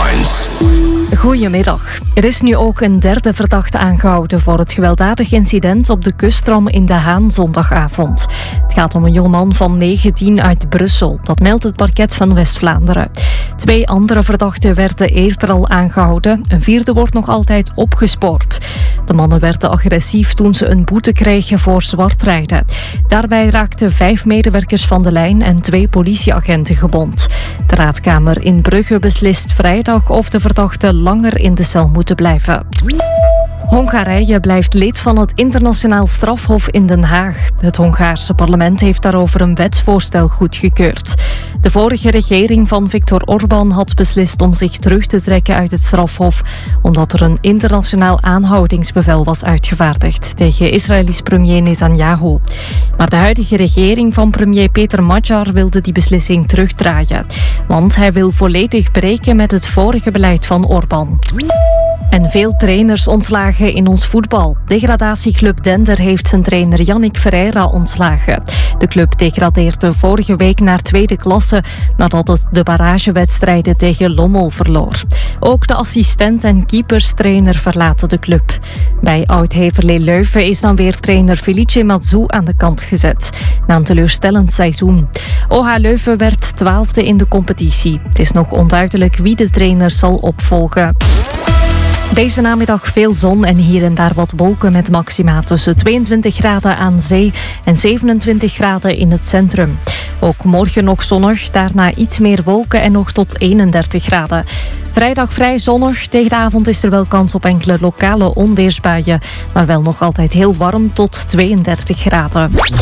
Headlines. Goedemiddag. Er is nu ook een derde verdachte aangehouden voor het gewelddadig incident op de kusttram in De Haan zondagavond. Het gaat om een jongeman van 19 uit Brussel. Dat meldt het parket van West-Vlaanderen. 2 andere verdachten werden eerder al aangehouden. Een vierde wordt nog altijd opgespoord. De mannen werden agressief toen ze een boete kregen voor zwartrijden. Daarbij raakten 5 medewerkers van de lijn en 2 politieagenten gewond. De raadkamer in Brugge beslist vrijdag of de verdachten langer in de cel moeten blijven. Hongarije blijft lid van het Internationaal Strafhof in Den Haag. Het Hongaarse parlement heeft daarover een wetsvoorstel goedgekeurd. De vorige regering van Viktor Orbán had beslist om zich terug te trekken uit het strafhof, omdat er een internationaal aanhoudingsbevel was uitgevaardigd tegen Israëlisch premier Netanyahu. Maar de huidige regering van premier Peter Magyar wilde die beslissing terugdraaien, want hij wil volledig breken met het vorige beleid van Orbán. En veel trainers ontslagen in ons voetbal. Degradatieclub Dender heeft zijn trainer Yannick Ferreira ontslagen. De club degradeerde vorige week naar tweede klasse nadat het de barragewedstrijden tegen Lommel verloor. Ook de assistent en keeperstrainer verlaten de club. Bij Oud-Heverlee Leuven is dan weer trainer Felice Mazou aan de kant gezet. Na een teleurstellend seizoen. OH Leuven werd 12e in de competitie. Het is nog onduidelijk wie de trainer zal opvolgen. Deze namiddag veel zon en hier en daar wat wolken met maxima tussen 22 graden aan zee en 27 graden in het centrum. Ook morgen nog zonnig, daarna iets meer wolken en nog tot 31 graden. Vrijdag vrij zonnig, tegen de avond is er wel kans op enkele lokale onweersbuien, maar wel nog altijd heel warm tot 32 graden.